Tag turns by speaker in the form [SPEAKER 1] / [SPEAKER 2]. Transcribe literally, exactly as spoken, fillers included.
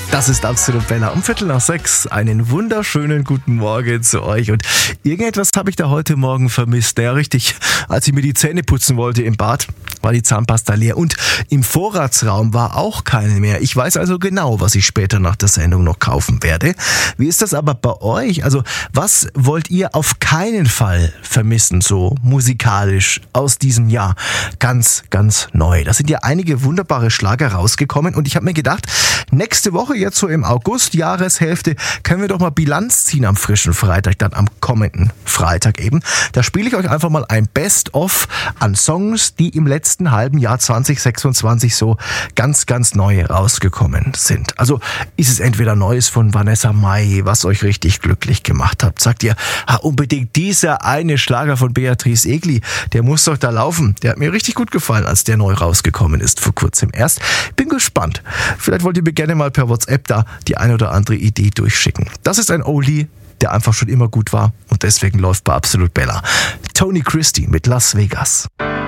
[SPEAKER 1] Das ist Absolut Bella. Um Viertel nach sechs. Einen wunderschönen guten Morgen zu euch. Und irgendetwas habe ich da heute Morgen vermisst. Ja, richtig. Als ich mir die Zähne putzen wollte im Bad, war die Zahnpasta leer. Und im Vorratsraum war auch keine mehr. Ich weiß also genau, was ich später nach der Sendung noch kaufen werde. Wie ist das aber bei euch? Also, was wollt ihr auf keinen Fall vermissen, so musikalisch aus diesem Jahr? Ganz, ganz neu. Da sind ja einige wunderbare Schlager rausgekommen. Und ich habe mir gedacht, nächste Woche, jetzt so im August, Jahreshälfte, können wir doch mal Bilanz ziehen am frischen Freitag, dann am kommenden Freitag eben. Da spiele ich euch einfach mal ein Best-of an Songs, die im letzten halben Jahr zwanzig sechsundzwanzig so ganz, ganz neu rausgekommen sind. Also ist es entweder Neues von Vanessa Mai, was euch richtig glücklich gemacht hat. Sagt ihr, ah, unbedingt dieser eine Schlager von Beatrice Egli, der muss doch da laufen. Der hat mir richtig gut gefallen, als der neu rausgekommen ist, vor kurzem erst. Bin gespannt. Vielleicht wollt ihr mir gerne mal per WhatsApp da die eine oder andere Idee durchschicken. Das ist ein Oldie, der einfach schon immer gut war und deswegen läuft bei Absolut Bella. Tony Christie mit Las Vegas.